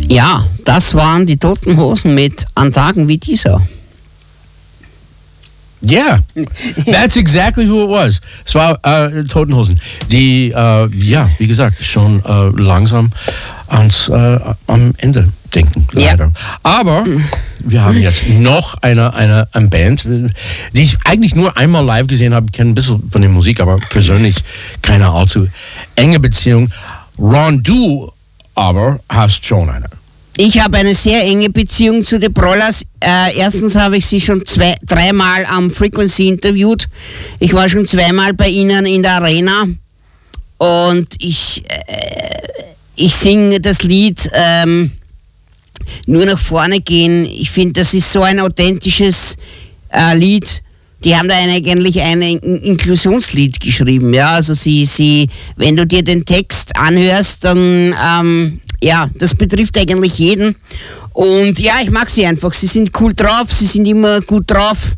Ja, das waren die Toten Hosen mit An Tagen wie dieser. Yeah, that's exactly who it was. Es war Toten Hosen, die, wie gesagt, schon langsam am Ende denken, leider. Ja. Aber wir haben jetzt noch eine Band, die ich eigentlich nur einmal live gesehen habe, kenne ein bisschen von der Musik, aber persönlich keine allzu enge Beziehung. Ron, du aber hast schon eine. Ich habe eine sehr enge Beziehung zu The Broilers. Erstens habe ich sie schon dreimal am Frequency interviewt. Ich war schon zweimal bei ihnen in der Arena und ich singe das Lied Nur nach vorne gehen. Ich finde, das ist so ein authentisches Lied. Die haben da eigentlich ein Inklusionslied geschrieben. Ja, also sie, wenn du dir den Text anhörst, dann das betrifft eigentlich jeden. Und ja, ich mag sie einfach. Sie sind cool drauf, sie sind immer gut drauf.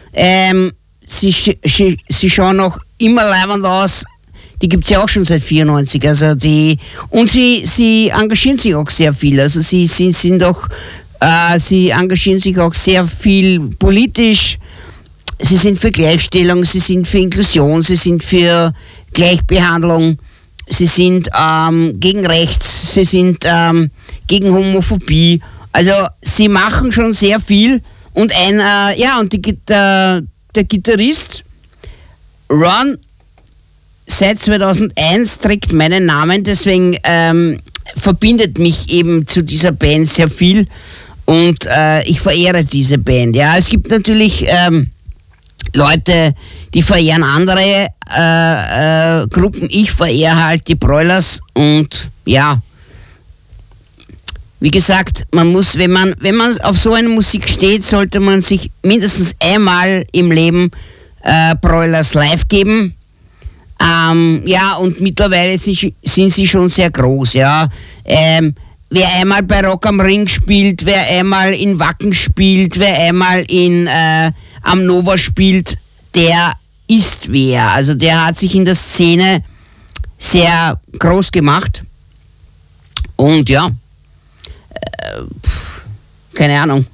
Sie schauen auch immer leibend aus. Die gibt es ja auch schon seit 94. Also sie engagieren sich auch sehr viel. Also sie engagieren sich auch sehr viel politisch. Sie sind für Gleichstellung, sie sind für Inklusion, sie sind für Gleichbehandlung. Sie sind gegen Rechts, sie sind gegen Homophobie. Also sie machen schon sehr viel. Und der Gitarrist Ron seit 2001 trägt meinen Namen, deswegen verbindet mich eben zu dieser Band sehr viel. Und ich verehre diese Band. Ja, es gibt natürlich Leute, die verehren andere Gruppen. Ich verehre halt die Broilers und ja, wie gesagt, man muss, wenn man auf so eine Musik steht, sollte man sich mindestens einmal im Leben Broilers live geben. Und mittlerweile sind sie schon sehr groß, ja. Wer einmal bei Rock am Ring spielt, wer einmal in Wacken spielt, wer einmal am Nova spielt, der ist wer. Also der hat sich in der Szene sehr groß gemacht. Und ja, keine Ahnung.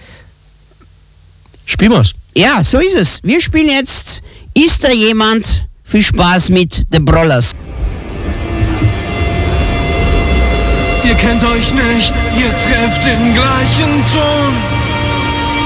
Spielen wir's. Ja, so ist es. Wir spielen jetzt Ist da jemand? Viel Spaß mit The Broilers. Ihr kennt euch nicht, ihr trefft den gleichen Ton.